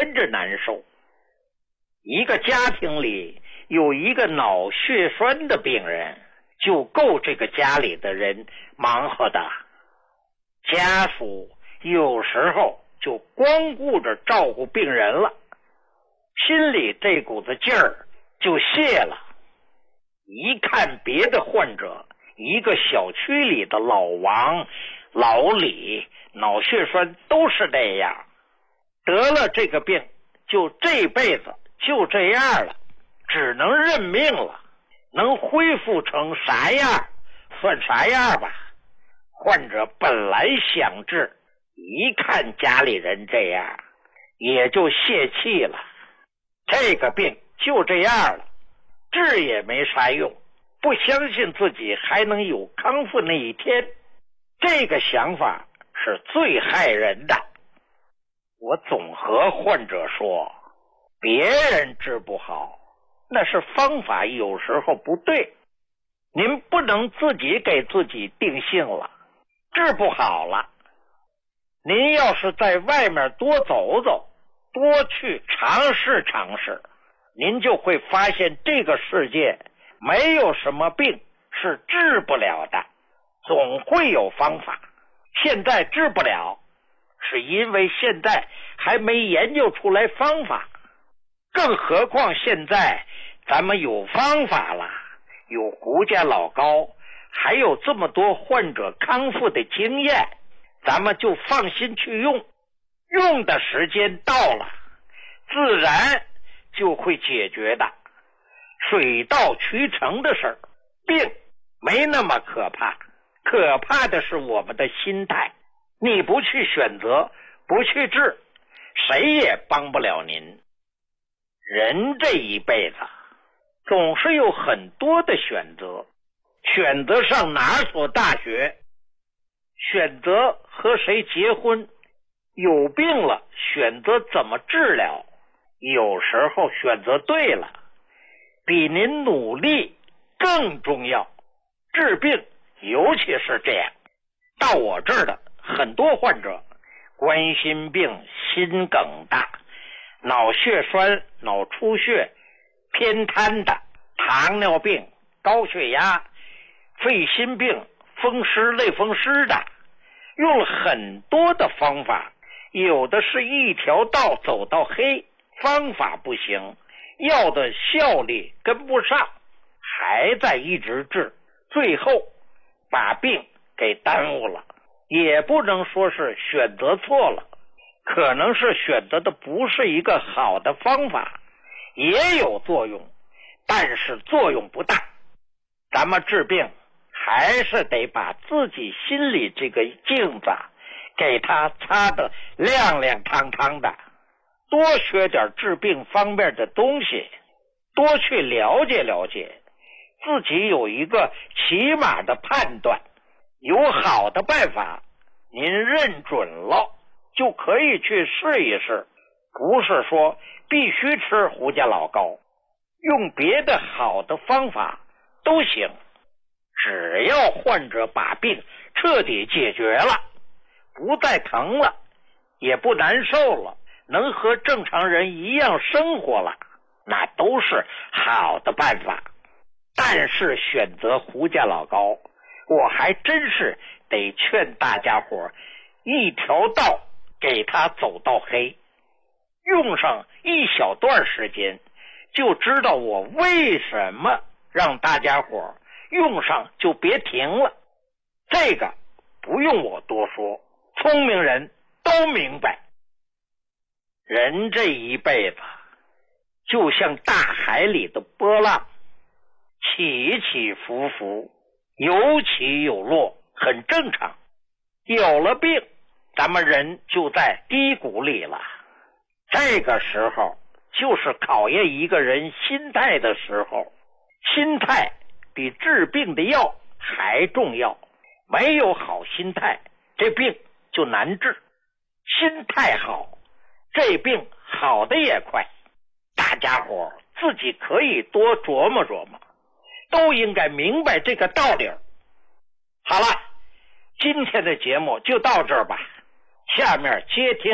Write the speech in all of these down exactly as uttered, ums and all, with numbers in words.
跟着难受。一个家庭里有一个脑血栓的病人，就够这个家里的人忙活的。家属有时候就光顾着照顾病人了，心里这股子劲儿就泄了。一看别的患者，一个小区里的老王、老李脑血栓都是那样，得了这个病就这辈子就这样了，只能认命了，能恢复成啥样算啥样吧。患者本来想治，一看家里人这样，也就泄气了。这个病就这样了，治也没啥用，不相信自己还能有康复那一天，这个想法是最害人的。我总和患者说，别人治不好，那是方法有时候不对，您不能自己给自己定性了。治不好了，您要是在外面多走走，多去尝试尝试，您就会发现这个世界没有什么病是治不了的，总会有方法。现在治不了，是因为现在还没研究出来方法，更何况现在咱们有方法了，有胡家老高，还有这么多患者康复的经验，咱们就放心去用，用的时间到了，自然就会解决的，水到渠成的事儿。病没那么可怕，可怕的是我们的心态。你不去选择，不去治，谁也帮不了您。人这一辈子总是有很多的选择，选择上哪所大学，选择和谁结婚，有病了选择怎么治疗，有时候选择对了，比您努力更重要。治病尤其是这样，到我这儿的很多患者，冠心病、心梗的、脑血栓、脑出血、偏瘫的、糖尿病、高血压、肺心病、风湿、类风湿的，用了很多的方法，有的是一条道走到黑，方法不行，药的效力跟不上，还在一直治，最后把病给耽误了。也不能说是选择错了，可能是选择的不是一个好的方法，也有作用，但是作用不大。咱们治病还是得把自己心里这个镜子给它擦得亮亮堂堂的，多学点治病方面的东西，多去了解了解，自己有一个起码的判断，有好的办法您认准了就可以去试一试，不是说必须吃胡家老高，用别的好的方法都行，只要患者把病彻底解决了，不再疼了，也不难受了，能和正常人一样生活了，那都是好的办法。但是选择胡家老高，我还真是得劝大家伙一条道给他走到黑，用上一小段时间就知道我为什么让大家伙用上就别停了。这个不用我多说，聪明人都明白。人这一辈子就像大海里的波浪，起起伏伏，有起有落，很正常。有了病，咱们人就在低谷里了，这个时候就是考验一个人心态的时候，心态比治病的药还重要，没有好心态，这病就难治。心态好，这病好的也快。大家伙自己可以多琢磨琢磨，都应该明白这个道理。好了，今天的节目就到这儿吧，下面接听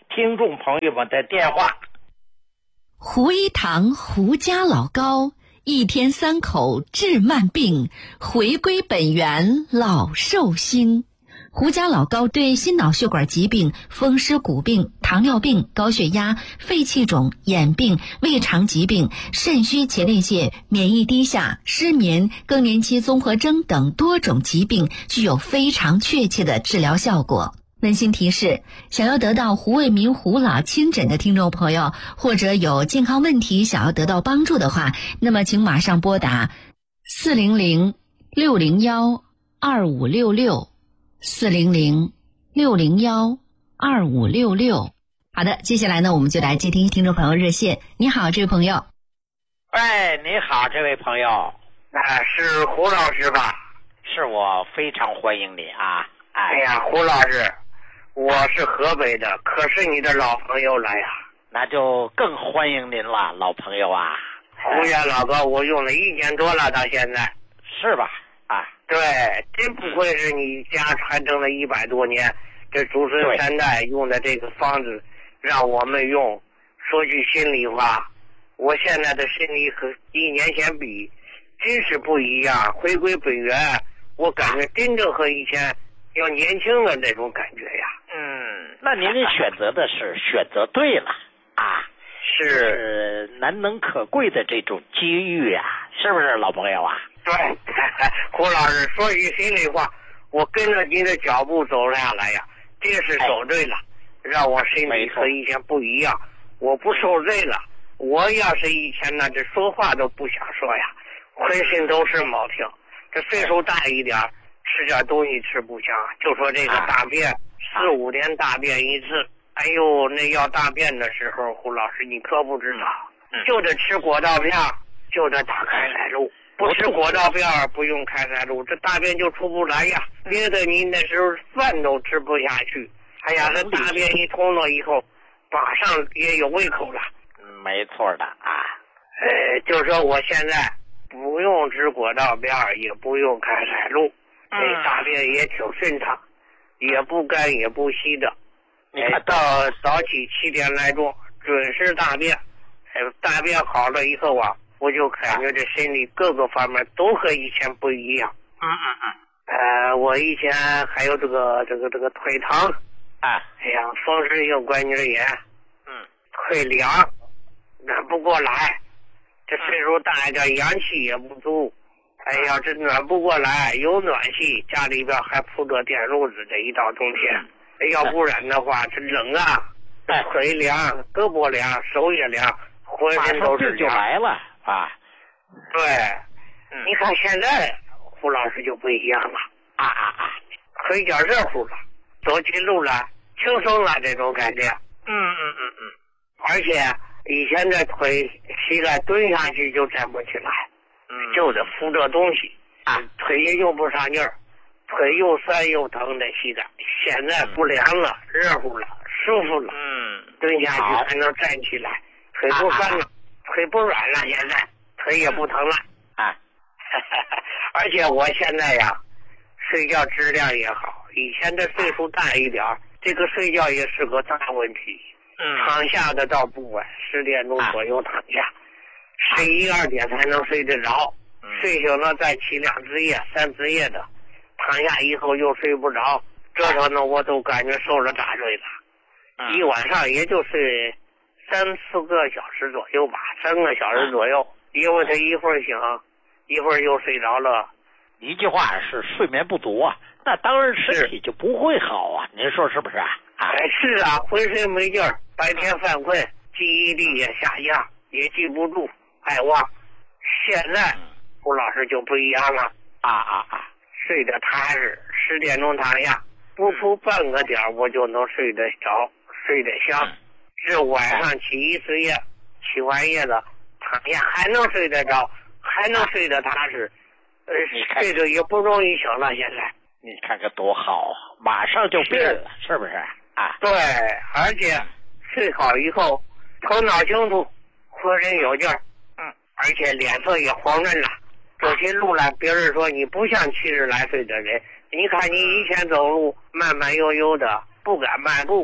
听众朋友们的电话。 胡一堂胡家老高，一天三口治慢病，回归本源老寿星。胡家老高对心脑血管疾病、风湿骨病、糖尿病、高血压、肺气肿、眼病、胃肠疾病、肾虚前列腺、免疫低下、失眠、更年期综合征等多种疾病具有非常确切的治疗效果。温馨提示，想要得到胡卫民胡老亲诊的听众朋友，或者有健康问题想要得到帮助的话，那么请马上拨打四零零六零幺二五六六四零零六零幺二五六六。好的，接下来呢，我们就来接听听众朋友热线。你好，这位朋友。 喂，你好，这位朋友。 啊，是胡老师吧？ 是我，非常欢迎你啊！ 哎呀，胡老师，我是河北的，可是你的老朋友了呀。 那就更欢迎您了，老朋友啊。 胡家老哥，我用了一年多了，到现在。 是吧？啊， 对，真不愧是你家传承了一百多年，这祖孙三代用的这个方子，让我们用。说句心里话，我现在的身体和一年前比，真是不一样。回归本源，我感觉真正和以前要年轻的那种感觉呀。 嗯，那您选择的是选择对了啊，是难能可贵的这种机遇啊，是不是老朋友啊？ 对，胡老师说句心里话，我跟着您的脚步走下来呀，真是走对了，哎、让我身体和以前不一样。我不受罪了，我要是以前呢，这说话都不想说呀，浑身都是毛病。这岁数大一点，吃点东西吃不香，就说这个大便，四五天大便一次。哎呦，那要大便的时候，胡老师你可不知道，就得吃果道片，就得打开塞露。不吃果道片不用开塞露，这大便就出不来呀。憋得你那时候饭都吃不下去。哎呀，这大便一通了以后，马上也有胃口了。 没错的啊。 呃，就说我现在不用吃果道片，也不用开塞露，这、嗯、大便也挺顺畅，也不干也不稀的。你看到早起七点来钟准时大便，哎，大便好了以后啊，我就感觉这身体各个方面都和以前不一样。 嗯嗯嗯。 呃，我以前还有这个这个这个腿疼， 啊， 哎呀，风湿性关节炎， 嗯， 腿凉，暖不过来。这岁数大一点，阳气也不足。哎呀，这暖不过来，有暖气，家里边还铺着电褥子，这一到冬天，要不然的话，这冷啊，腿凉，胳膊凉，手也凉，浑身都是凉。 就来了啊！ 对，嗯、你看现在胡老师就不一样了啊啊啊！ 腿脚热乎了，走起路来轻松了，这种感觉。 嗯嗯嗯嗯。 而且以前的腿膝盖蹲下去就站不起来， 嗯， 就得扶着东西啊，腿也用不上劲儿，腿又酸又疼的膝盖。现在不凉了，嗯、热乎了，舒服了。 嗯， 蹲下去还能站起来，腿不酸了，啊、腿不软了，现在腿也不疼了。 啊， 而且我现在呀，睡觉质量也好，以前的岁数大一点，这个睡觉也是个大问题。 嗯， 躺下的倒不晚，十点钟左右躺下，十一二点才能睡得着。 嗯、 睡醒了再起两次夜、三次夜的，躺下以后又睡不着，这时候呢我都感觉受了大罪了。 嗯、 一晚上也就睡三四个小时左右吧，三个小时左右，因为他一会儿醒，一会儿又睡着了。 一句话是睡眠不足啊，那当然身体就不会好啊，您说是不是啊？ 哎，是啊，浑身没劲儿，白天犯困，记忆力也下降，也记不住，爱忘。现在胡老师就不一样了， 啊啊啊！ 睡得踏实，十点钟躺下，不出半个点我就能睡得着，睡得香。是晚上起一次夜，起完夜了躺下还能睡得着，还能睡得踏实，呃，睡着也不容易醒了。现在你看看多好，马上就变了，是不是？啊， 对，而且睡好以后头脑清楚，浑身有劲儿， 嗯， 而且脸色也红润了。走起路来，别人说你不像七十来岁的人，你看你以前走路慢慢悠悠的，不敢迈步，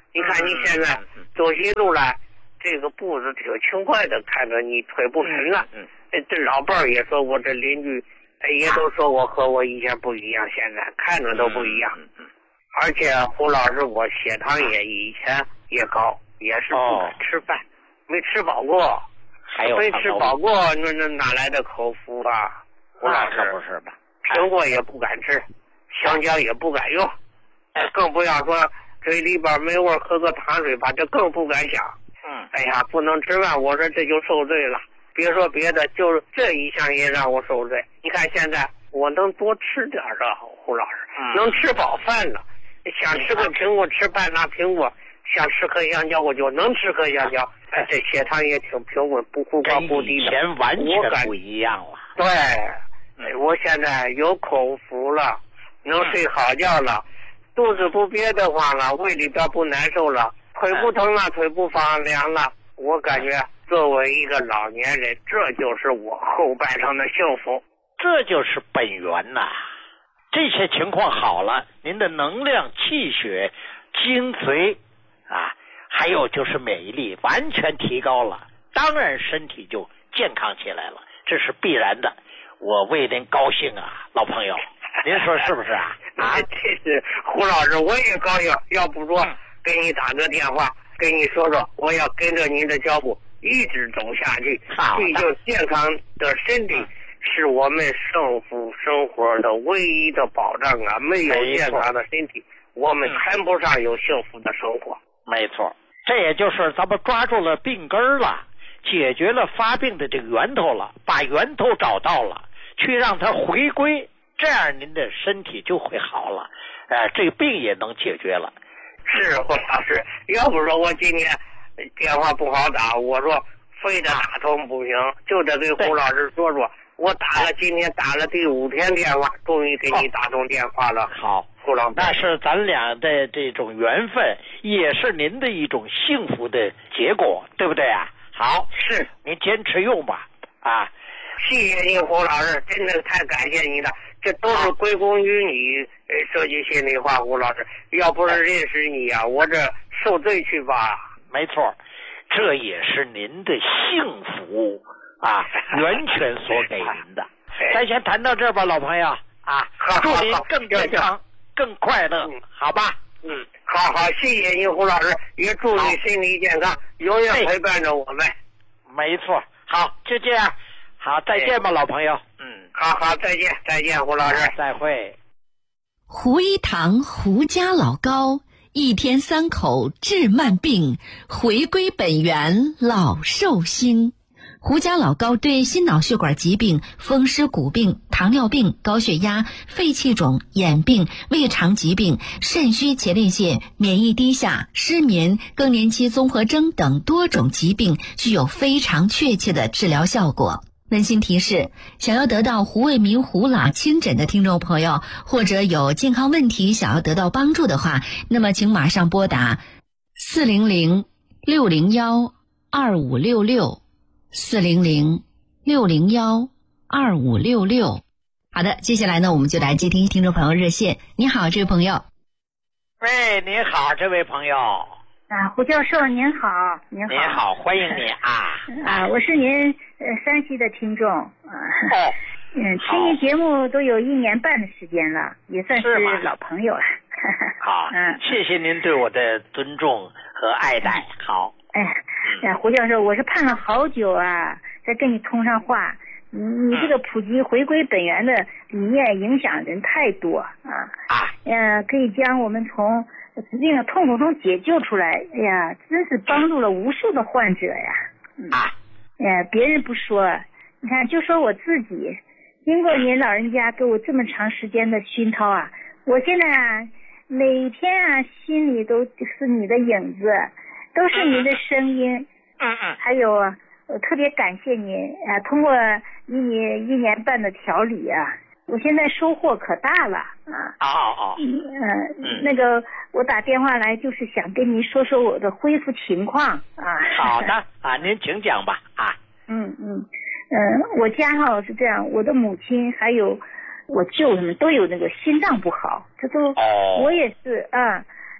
你看你现在走起路来，这个步子挺轻快的，看着你腿不沉了。嗯，这老伴儿也说我，这邻居也都说我和我以前不一样，现在看着都不一样。嗯，而且胡老师，我血糖也以前也高，也是不敢吃饭，没吃饱过。 还有没吃饱过，那那哪来的口福啊？胡老师， 可不是吧？ 苹果也不敢吃，香蕉也不敢用，更不要说嘴里边没味，喝个糖水吧，这更不敢想。嗯，哎呀，不能吃饭，我说这就受罪了。别说别的，就是这一项也让我受罪。你看现在我能多吃点的，胡老师，嗯、能吃饱饭了。想吃个苹果，吃半拉苹果；想吃颗香蕉，我就能吃颗香蕉。哎，这血糖也挺平稳，不忽高忽低的。 以前完全不一样了。 对，嗯、我现在有口福了，能睡好觉了，嗯、肚子不憋得慌了，胃里边不难受了，腿不疼了，腿不发凉了。我感觉作为一个老年人，这就是我后半生的幸福。 这就是本源呐、啊！这些情况好了，您的能量、气血、精髓啊。还有就是免疫力完全提高了，当然身体就健康起来了，这是必然的。我为您高兴啊，老朋友，您说是不是啊？ 啊，这是胡老师，我也高兴。要不说给你打个电话，跟你说说，我要跟着您的脚步一直走下去。毕竟健康的身体是我们幸福生活的唯一的保障啊！没有健康的身体，我们谈不上有幸福的生活。 没错，这也就是咱们抓住了病根了，解决了发病的这个源头了，把源头找到了，去让它回归，这样您的身体就会好了，呃，这个病也能解决了。 是胡老师，要不说我今天电话不好打，我说非得打通不行，就得给胡老师说说。我打了，今天打了第五天电话，终于给你打通电话了。 好，胡老，那是咱俩的这种缘分，也是您的一种幸福的结果，对不对啊？好， 是， 您坚持用吧，啊， 谢谢您，胡老师，真的太感谢你了，这都是归功于你。说句心里话，胡老师，要不是认识你啊，我这受罪去吧。 没错，这也是您的幸福。啊，源泉所给您的。咱先谈到这儿吧，老朋友啊，祝您更健康、更快乐，嗯、好吧？ 嗯，好好，谢谢您，胡老师，也祝你身体健康，永远陪伴着我们。 没错，好，就这样，好，再见吧，老朋友。嗯， 好好，再见，再见，胡老师， 再会。 胡一堂胡家老高，一天三口治慢病，回归本源老寿星。胡家老高对心脑血管疾病、风湿骨病、糖尿病、高血压、肺气肿、眼病、胃肠疾病、肾虚前列腺、免疫低下、失眠、更年期综合征等多种疾病具有非常确切的治疗效果。温馨提示，想要得到胡卫民胡老亲诊的听众朋友，或者有健康问题想要得到帮助的话，那么请马上拨打四零零六零幺二五六六四零零六零幺二五六六。好的，接下来呢，我们就来接听听众朋友热线。你好，这位朋友。 喂，你好，这位朋友。 啊，胡教授您好，您好。 您好，欢迎你啊。 啊，我是您呃山西的听众。啊、哦。嗯，听您节目都有一年半的时间了，也算是老朋友了。 好，嗯，谢谢您对我的尊重和爱戴。好。 哎呀，胡教授，我是盼了好久啊，才跟你通上话。你你这个普及回归本源的理念影响人太多啊啊，嗯，可以将我们从疾病的痛苦中解救出来。哎呀，真是帮助了无数的患者呀。嗯、啊，哎，别人不说，你看，就说我自己，经过您老人家给我这么长时间的熏陶啊，我现在啊，每天啊，心里都是你的影子。都是您的声音，嗯嗯，还有啊，我特别感谢您啊！通过你一年半的调理啊，我现在收获可大了啊！ 哦哦， 嗯嗯，那个我打电话来就是想跟您说说我的恢复情况啊。 好的啊，您请讲吧啊。 嗯嗯嗯，我家哈是这样，我的母亲还有我舅他们都有那个心脏不好，这都、哦、我也是啊。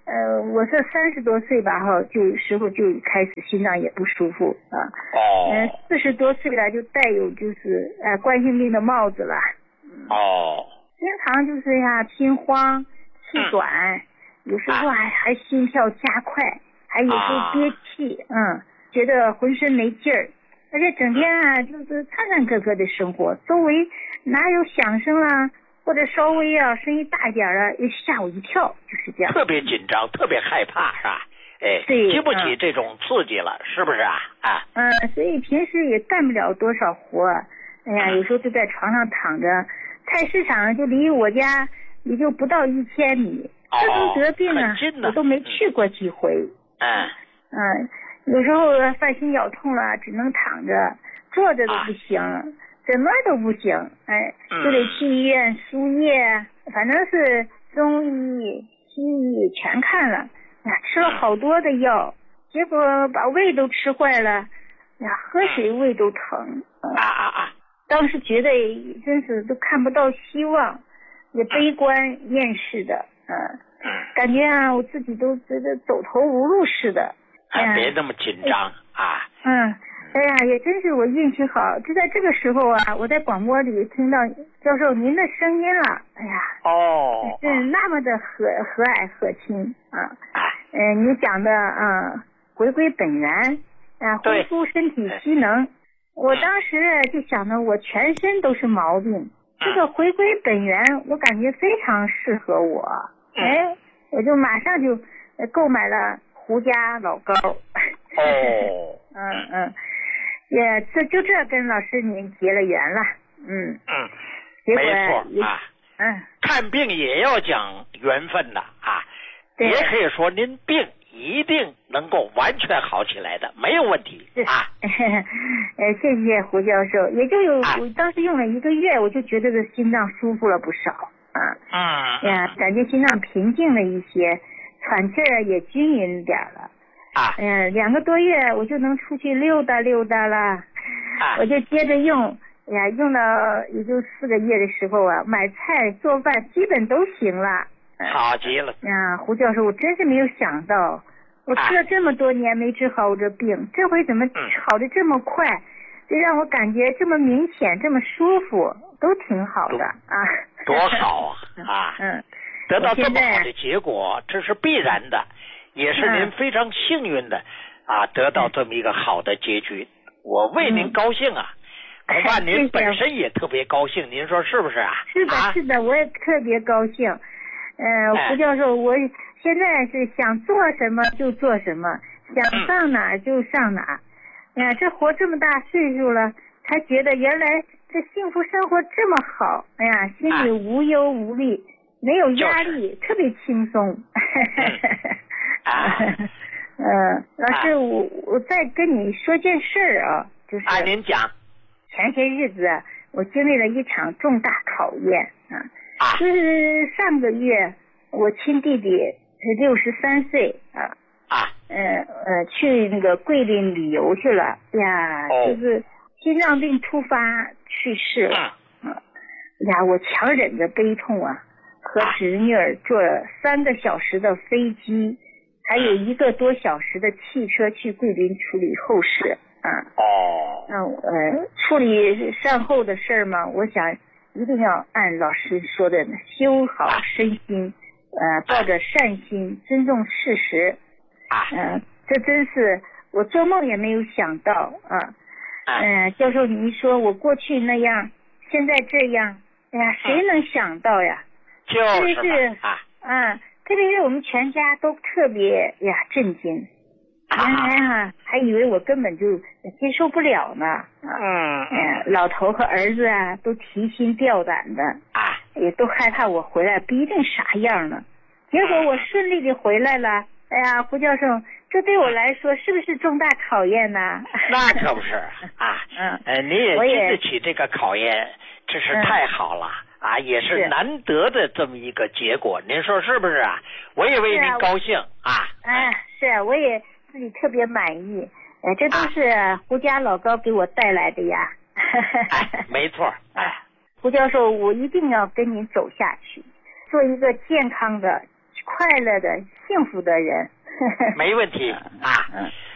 呃，我是三十多岁吧哈，就时候就开始心脏也不舒服啊。 哦。 嗯、呃，四十多岁了就带有就是呃冠心病的帽子了。 哦。 经常就是呀心慌气短，嗯、有时候还、啊、还心跳加快，还有时候憋气，啊、嗯，觉得浑身没劲儿，而且整天啊就是颤颤巍巍的生活，周围哪有响声啦，或者稍微啊声音大一点啊，也吓我一跳，就是这样。 特别紧张，特别害怕，是吧？哎， 对， 经不起这种刺激了，嗯、是不是啊？啊。 嗯，所以平时也干不了多少活，哎呀，有时候就在床上躺着。菜市场就离我家也就不到一千米，这都得病啊，我都没去过几回。 嗯嗯，有时候犯心绞痛了，只能躺着，坐着都不行，啊、怎么都不行，哎，就得去医院输液，反正是中医、西医全看了，呀，吃了好多的药，结果把胃都吃坏了，呀，喝水胃都疼。 啊啊啊！ 当时觉得真是都看不到希望，也悲观厌世的，嗯、呃，感觉啊我自己都觉得走投无路似的。 哎，别那么紧张啊。 嗯，哎呀，也真是我运气好，就在这个时候啊，我在广播里听到教授您的声音了，哎呀， 哦， 是那么的和和蔼和亲啊，嗯、呃，你讲的啊、呃，回归本源啊，恢复身体机能。我当时就想着，我全身都是毛病，这个回归本源，我感觉非常适合我。哎，我就马上就购买了胡家老膏。 哦， 嗯嗯，也这就这跟老师您结了缘了。嗯嗯， 结果没错啊。 嗯， 看病也要讲缘分的啊，也可以说您病一定能够完全好起来的，没有问题啊。 呃，谢谢胡教授，也就有、啊、我当时用了一个月，我就觉得这心脏舒服了不少啊。 嗯呀，感觉心脏平静了一些，喘气儿也均匀点了。 啊。 嗯、呃，两个多月我就能出去溜达溜达了。 啊。 我就接着用，哎呀，用到也就四个月的时候啊，买菜做饭基本都行了。 好极了呀，胡教授，我真是没有想到，我吃了这么多年没治好我这病，啊、这回怎么好的这么快？这让我感觉这么明显，这么舒服，都挺好的啊！ 多好啊！啊， 嗯， 得到这么好的结果，这是必然的，也是您非常幸运的、嗯、啊，得到这么一个好的结局，我为您高兴啊！恐、嗯、怕您本身也特别高兴，您说是不是啊？ 是的， 啊、 是的，我也特别高兴。呃，胡教授，我现在是想做什么就做什么，想上哪儿就上哪儿。哎呀，这活这么大岁数了，才觉得原来这幸福生活这么好。哎呀，心里无忧无虑，没有压力，特别轻松。嗯，老师，我我再跟你说件事儿啊，就是啊，您讲。 前些日子我经历了一场重大考验啊。 啊， 就是上个月，我亲弟弟是六十三岁啊， 啊， 呃呃，去那个桂林旅游去了呀， 哦、 就是心脏病突发去世了，啊，啊呀，我强忍着悲痛啊，和侄女儿坐了三个小时的飞机，还有一个多小时的汽车去桂林处理后事啊。 哦， 那呃，处理善后的事儿嘛，我想。一定要按老师说的修好身心，呃，抱着善心，尊重事实。 啊， 嗯、呃，这真是我做梦也没有想到啊。嗯、呃，教授，你说我过去那样，现在这样，哎呀，谁能想到呀？ 就是特别是啊，啊，特别是我们全家都特别呀震惊。原来啊，还以为我根本就接受不了呢。 嗯嗯，老头和儿子啊，都提心吊胆的啊， 也都害怕我回来不一定啥样呢。结果我顺利的回来了。哎呀，胡教授，这对我来说是不是重大考验呢？ 那可不是啊。嗯，呃，你也经得起这个考验，这是太好了。嗯、啊，也是难得的这么一个结果，您说是不是啊？我也为您高兴啊。 哎、啊，是啊，我也。自己特别满意，哎，这都是胡家老高给我带来的呀。 哎，没错，哎， 胡教授，我一定要跟您走下去，做一个健康的、 快乐的、幸福的人。 没问题啊。